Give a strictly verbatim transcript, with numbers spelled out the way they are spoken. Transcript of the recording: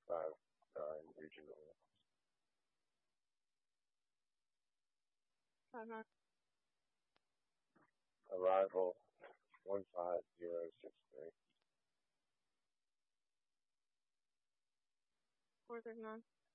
five nine regional. Uh-huh. Arrival one five zero six three. Four thirty nine.